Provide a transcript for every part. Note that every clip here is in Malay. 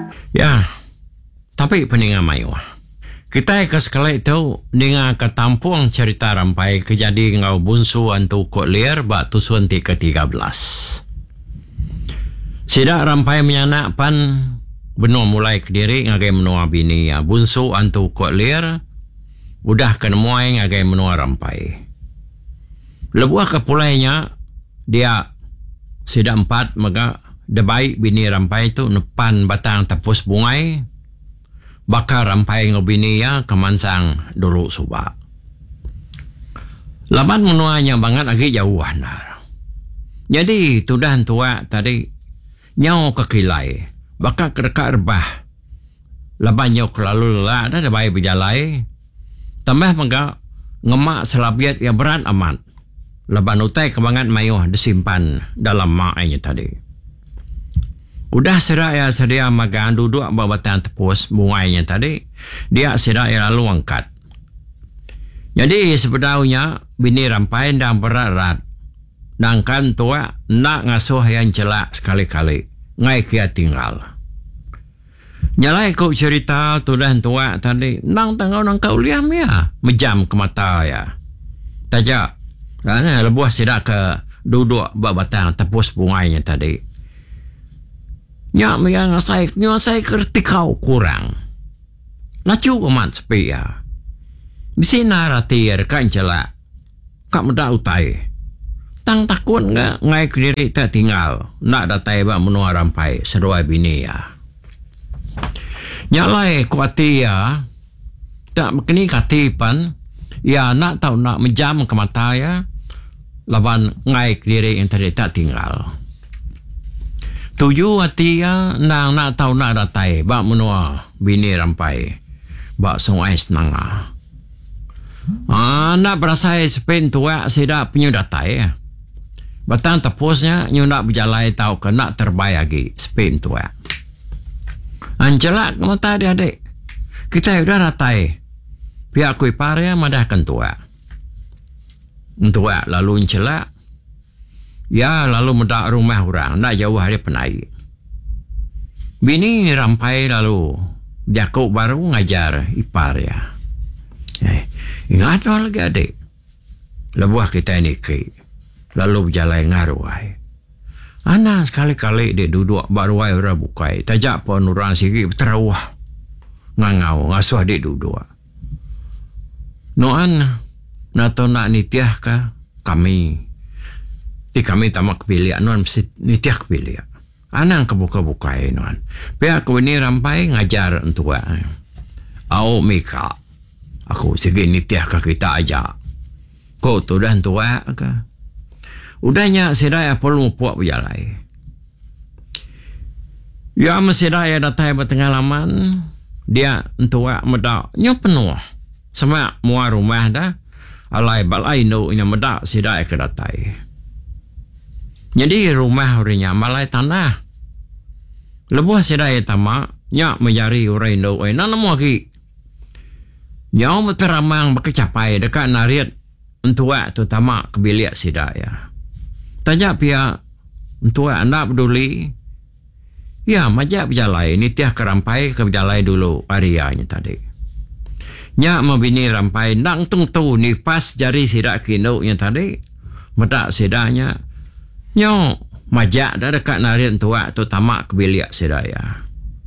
Ya, tapi peningan mayu. Kita ke sekali itu dengan ketampung cerita rampai kejadian ngau bunsu antu kok liar bak tusuan ke-13. Sidak rampai menyanak pan benua mulai kediri ngagai menua bini ya. Bunsu antu kok liar udah kenemuai ngagai menua rampai. Lebuah kepulainya dia sidak 4 maka debai bini rampai itu nepan batang tepus bungai bakar rampai ngobini ya kemansang dulu subak. Laban menuanya banget lagi jauhan. Jadi tudan tua tadi nyau kekilai bakar kedekat rebah. Laban nyau kelalu lelah ada debai berjalai tambah maka ngemak selabiat yang berat amat. Laban utai kebangan mayuh disimpan dalam maknya tadi. Udah sedia magan duduk babatan tepus bungainya tadi. Dia sedia lalu angkat. Jadi sebenarnya bini rampai dan berat-rat. Nangkan tua nak ngasuh yang celak sekali-kali. Ngai kia tinggal. Nyalai kau cerita tudan tua tadi. Nang tangau nang kau liam ya. Mejam ke mata ya. Tajak. Lebuah sedia ke duduk babatan tepus bungainya tadi. Nyak yang saya kerti kau kurang. Lacu amat sepi ya. Bisi naratir kan celak. Kak muda utai. Tang takut nggak ngai kediri tak tinggal. Nak datai bak menua rampai seruai bini ya. Nyalai kuati ya. Tak begini katipan. Ya nak tahu nak menjam ke mata ya. Laban ngai kediri yang tadi tak tinggal. Tuju hati ya, nang nak tahu nak datai, bak menua bini rampai, bak sungai senang. Nak berasai sepen tua sedak penyu datai ya. Batang tepusnya, nyu nak berjalai tahu ke nak terbaik lagi sepen tua. Ancelak mata adik-adik, kita sudah datai, pihak kui pare madahkan tua. Tua lalu ancelak. Ya lalu mendak rumah orang. Nak jauh hari penai. Bini rampai lalu. Jakub baru ngajar ipar ya. Ingat lagi adik. Lebuah kita ini ke. Lalu berjalan ngaruai. Anak sekali-kali dia duduk baruai orang bukai. Tajak pun orang sikit terawah. Ngangau. Ngasuh dia duduk. Noan. Nato nak nitiah ka kami. Kami tamak kepilihan nuan mesti nitiak kepilihan. Anang kebuka-bukai nuan. Pihak aku ini rampai ngajar untuk au mika. Aku segi nitiak ke kita aja. Kau tu dah tua ke? Udahnya sedaya perlu puak berjalai. Ya mesti daya datai bertengalaman. Dia tua medak nyo penuh. Sama mua rumah dah. Alai balai no nya medak sedaya ke datai. Jadi rumah orinya malai tanah. Lebuah sedaya tamak, nyak menjari urai no nana mo lagi. Nyau berteramang berkecapai dekat nariat entua tu tamak kebiliak sedaya. Tajak pihak entua anda peduli. Ya, majak berjalai nitiah kerampai ke berjalai dulu arianya tadi. Nyak membini rampai nang tung tu nifas jari sidak kino yang tadi. Medak sedanya. Nyo majak dah dekat narian tua tu tamak kebiliak sedaya.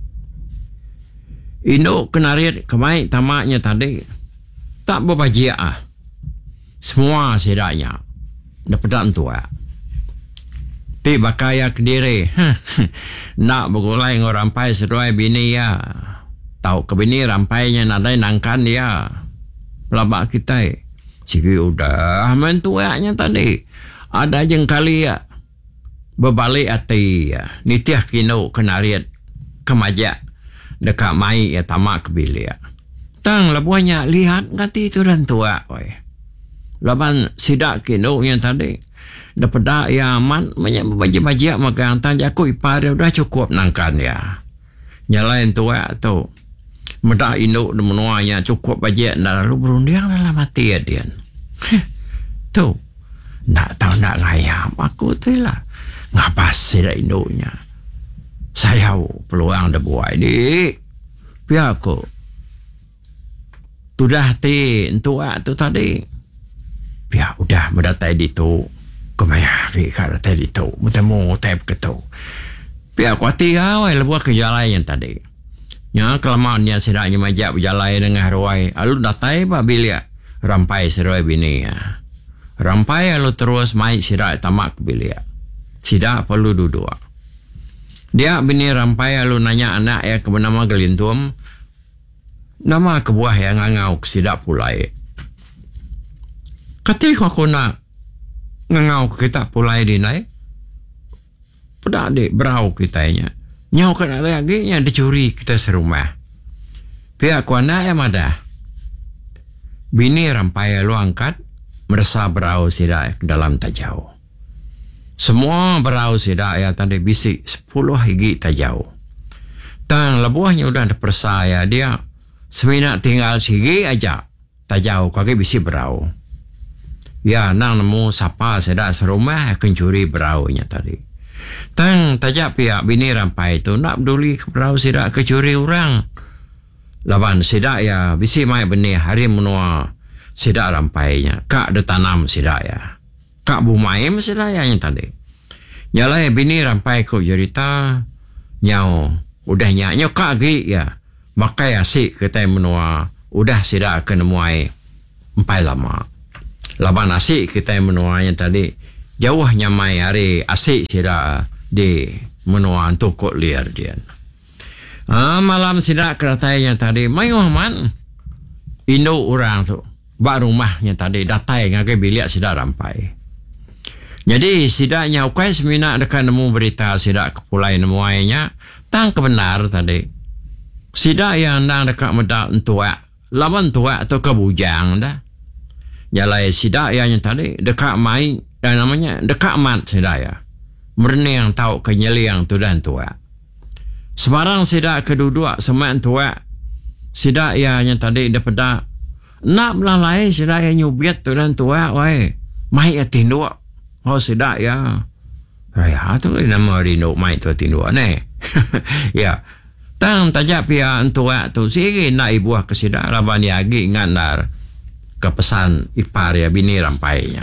Induk ke narian kemai tamaknya tadi tak berbajiak semua sedanya dapat tua. Tiba kaya kediri nak bergulai ngorang rampai seruai bini ya. Tahu ke bini rampainya nadai nangkan dia. Pelabak kita sigi udah mentuanya tadi. Ada jengkali ya. Berbalik hati ya. Nitiah kino kenariat kemajak dekat mai ya tamak kebilia. Tang labuanya lihat ngati tu dan tua. Laban sidak kino yang tadi dapat ya aman baju-baju maka antan aku ipar udah cukup nangkan ya. Nyalain tua tu. Medak induk menuanya cukup baju dah lalu berundiang dalam hati ya dia. Tu. Nak tahu nak ngayam aku tu lah. Ngapas sidak induknya. sayau peluang dah buat dik. Pihak aku tu dah tuak tu tadi. Pihak udah mendatai di tu. Kemaya ke datai di tu. Mutemu tep ke tu. Pihak aku hati awal lebuah ke jalan yang tadi. Ya kelamaan dia sedaknya majak berjalan dengan ruai. Alu datai pak bilik rampai seruai bini ya. Rampai alu terus mai sidak tamak ke bilik. Sidak perlu duduk. Dia bini rampai alu nanya anak ya ke bernama Gelintum. Nama kebuah yang ngangau sidak pulai. Ketika aku nak ngangau kita pulai dinai. Pada adik berau kitanya. Nyau kan ada lagi yang dicuri kita serumah. Pihak ku anak yang ada. Bini rampai lu angkat. Merasa berau sidak dalam tajau. Semua berau sidak ya tadi bisik 10 higi tajau. Dan lebuahnya udah ada persaya dia. Seminat tinggal sigi aja. Tajau kaki bisik berau. Ya nang nemu siapa sidak serumah akan curi beraunya tadi. Tang tajak pihak bini rampai tu nak peduli ke berau sidak kecuri orang. Lawan sidak ya bisi mai benih hari menua sidak rampainya. Kak ada tanam sidak ya. Kak bumaim sidak ya yang tadi. Nyalai bini rampai ku cerita nyau udah nyau kak gi ya. Makai asik kita menua udah sidak akan muai empai lama. Lawan asik kita menua yang tadi jauh nyamai hari asik sidak di menua untuk kok liar dia. Malam sidak keratainya tadi mayu man Indo orang tu bak rumahnya tadi datai ngagai bilik sidak rampai. Jadi sidaknya ukai semina dekat nemu berita sidak kepulai nemu ainya tang kebenar tadi. Sidak yang nang dekat medak tuak lawan tuak atau kebujang dah. Jalai sidak yang tadi dekat mai dan namanya dekat mat sidak ya. Merenang tahu kenyeliang tu dan tua. Sebarang sidak kedua semak tua. Sidak yang tadi daripada nak melalai sidak yang nyubiat tu dan tua. Wai, mai tinduk. Oh sidak ya. Raya tu nama rindu mai tu tinduk ne. Ya. Tang tajak pihak tua tu sigi nak ibuah ke sidak laban yagi ngandar kepesan ipar ya bini rampainya.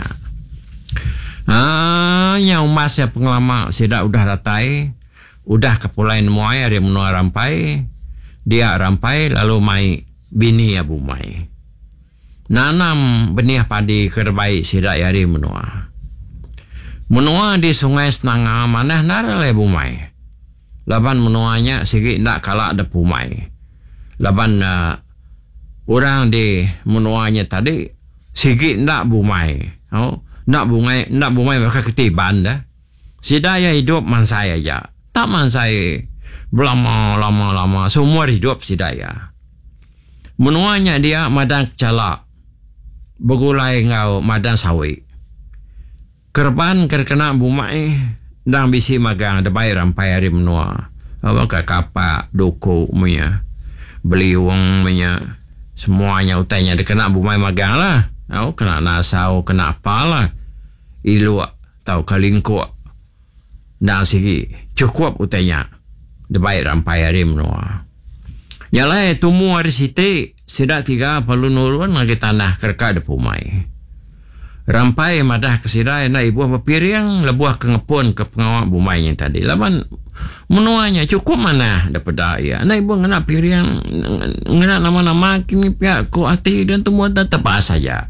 Yang masa pengalaman sidak udah ratai, udah kepulai muai ada menua rampai, dia rampai lalu mai bini ya bumai. Nanam benih padi kerbaik sidak yari menua. Menua di sungai Senanga mana narale bumai. Laban menuanya sigi nak kalak ada bumai. Laban orang di menuanya tadi sigi nak bumai. Nak bungai maka ketiban dah. Sidaya hidup mansai aja. Tak mansai lama semua hidup sidaya. Menuanya dia madang calak. Begulai ngau madang sawi. Kerban kerkena bumai dang bisi magang ada bayar rampai hari menua. Awak kapak doko punya. Beli uang punya. Semuanya utainya dia kena bumai magang lah. Kena nasau, kena apalah. Iluak, tahu kalingkuak. Dan segi cukup utainya. Dia baik rampai hari menua. Yalah, tumu hari siti. Sidak 3 perlu nurun lagi tanah kerka ada pumai. Rampai madah kesirai na ibuah berpiring. Lebuah kengepun ke pengawak bumainya tadi. Laban menuanya cukup mana daripada ya. Na ibuah ngena piring. Ngena nama-nama kini pihak ku hati dan tumua tetap saja.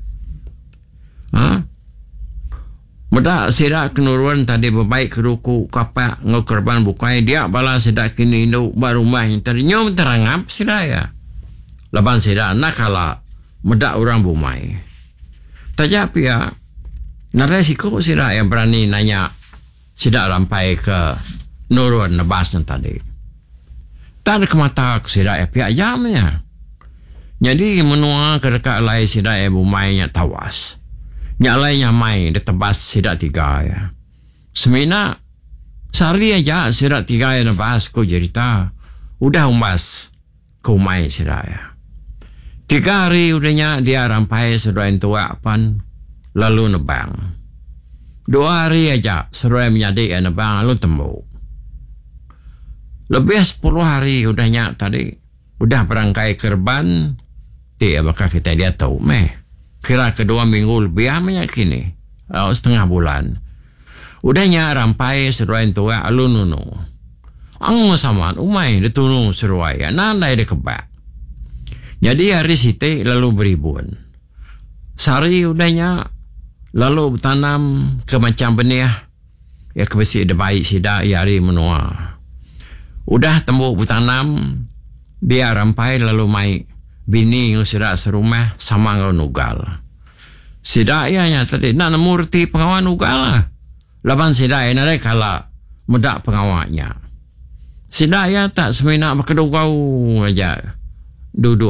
Mudah sidak kenuruan tadi berbaik keruku kapak ngokorban bukai dia bala sidak kini induk barumah yang tadi nyom terangap sidak ya. Laban sidak nakala mudah orang bumai. Tajap ya naresiko sidak yang berani nanya sidak rampai ke nuruan nebas yang tadi. Tak ada kemata sidak ya pihak jamnya. Jadi menua ke dekat lai sidak ya bumainya tawas. Nyak lainnya mai dia tebas sidak 3 ya. Semina sehari aja sidak 3 ya nebas ku cerita. Udah umbas ku mai sidak ya. 3 hari udahnya dia rampai seruan tua pan lalu nebang. 2 hari aja seruan menyadik ya nebang lalu tembuk. Lebih 10 hari udahnya tadi. Udah berangkai kerban. Bakal kita dia tahu. Kira kedua minggu lebih meyakini. Setengah bulan. Udahnya rampai seruai tua alununu. Ang saman umay ditunu seruai. Nandai de kebak. Jadi hari siti lalu beribun. Sari udahnya lalu bertanam ke macam benih. Ya kebesi ada baik sida hari menua. Udah tembuk bertanam. Dia rampai lalu mai bini yang sida serumah sama ngau nugal. Sida nya tadi nak murti pengawan nugal lah. Laban sida nare kala medak pengawaknya. Sida ya tak semena berkedugau aja. Duduk.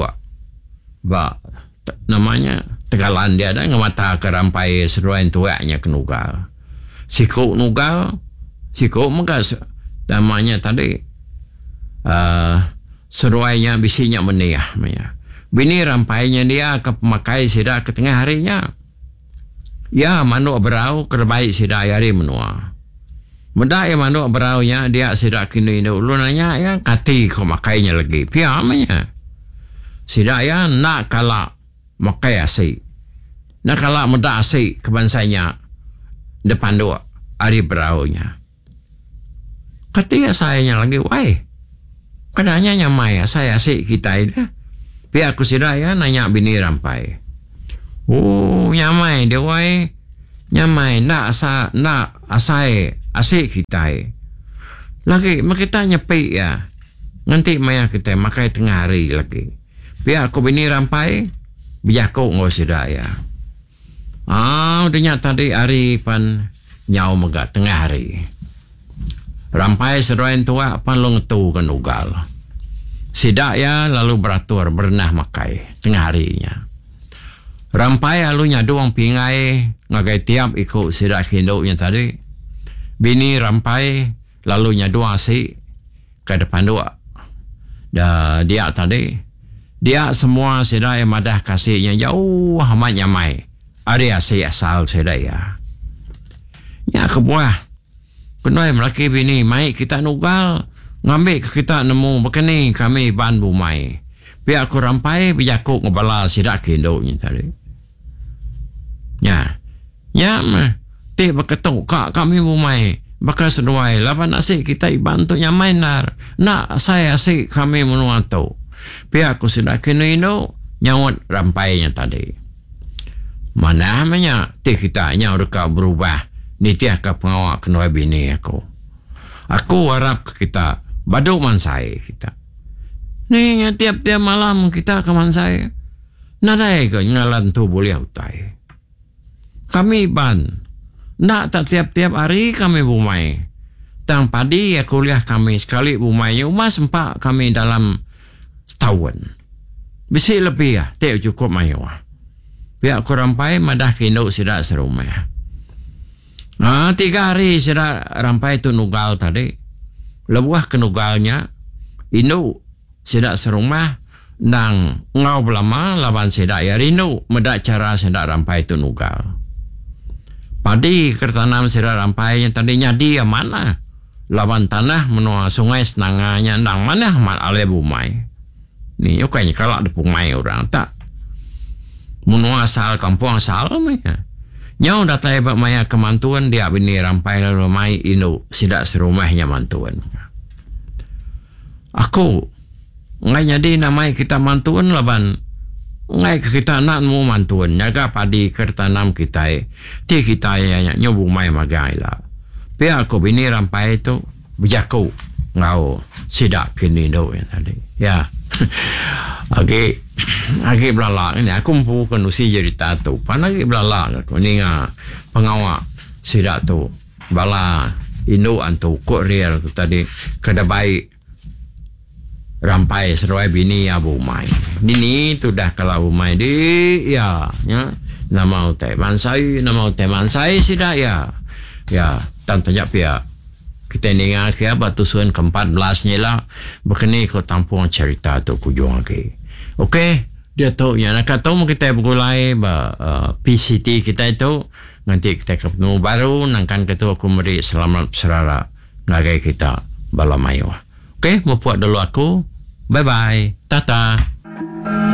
Namanya tegalan dia dah ngemata ke rampai seruan tuaknya ke nugal. Sikuk nugal, sikuk megas namanya tadi seruainya bisinya meniah. Bini rampainya dia ke pemakai sida ke tengah harinya. Ya manuk berau kerbaik sida hari menua. Mendak ya manuk beraunya dia sida kini dulu nanya ya kati kau makainya lagi. Piamanya. Sida ya nak kalak makai asik. Nak kalak mendak asik kebansanya depan dua hari beraunya. Kati ya sayanya lagi wai. Kadanya nyamai saya asik kita ini. Biar aku sida ya nanya bini rampai. Oh nyamai dia wai. Nyamai nak asai asik kita. Lagi kita nyepi ya. Nanti maya kita makai tengah hari lagi. Biar aku bini rampai. Biar aku ngau sida ya. Udahnya tadi hari pan nyau megak tengah hari. Rampai seruan tua pan lo ngetu kan ugal. Sida ya lalu beratur berenah makai tengah harinya. Rampai alunya doang pingai ngagai tiap ikut sida hinduknya tadi. Bini rampai lalunya doang asik ke depan dua. Dia tadi dia semua sida yang madah kasihnya jauh amat nyamai. Ada asik asal sida ya. Ya kebuah. Kenai melaki bini mai kita nugal ngambil kita nemu begini kami ban bumai. Biar aku rampai biar aku ngebala sida hinduknya tadi. Ya tiba ketuk kak kami bumai bakal seduai lapan asik kita bantu nyamai nak saya asik kami menuatu biar aku sudah kena itu nyawat rampainya tadi mana namanya kita nyawat berubah ni tiap ke pengawak kena bini aku harap kita baduk mansai kita ni tiap-tiap malam kita ke mansai nadai ke ngalan tu boleh utai. Kami ban. Nak tak tiap-tiap hari kami bumai. Tang padi ya kuliah kami sekali bumai. Umah sempat kami dalam setahun. Bisa lebih ya. Tak cukup mayu. Biar aku rampai madah kinduk sidak serumah. 3 hari sidak rampai tu nugal tadi. Lebuah ke nugalnya. Induk sidak serumah. Nang ngau belama laban sidak ya rindu. Medak cara sidak rampai tu nugal. Padi kertanam sira rampai yang tadinya dia mana? Lawan tanah menua sungai senanganya nang mana mat ale bumai. Ni kayaknya kalau ada bumai orang tak. Menua asal kampung asal maya. Nyau datai bak maya kemantuan dia bini rampai lalu mai inu sidak serumahnya mantuan. Aku ngai jadi namai kita mantuan laban ngai kita nak mau mantuan jaga padi kertanam kita ti kita ya nyobu mai magai lah biar aku bini rampai itu berjaku ngau sidak kini do yang tadi ya agi belala ini aku mampu kenusi jadi tato panagi belala aku ni pengawak sidak tu bala indo antu korea tu tadi kada baik rampai seruai bini abu mai. Nini tu dah kalau mai di ya nama utai mansai sida ya tantanya pia kita ni ngah batu suan ke-14 ni lah berkini ko tampung cerita tu kujung lagi. Okey dia tu yang nak tahu kita bergulai PCT kita itu nanti kita ketemu baru nangkan ketua kumri selamat serara ngagai kita bala mayu. Okey, mau buat dulu aku. Bye-bye. Tata.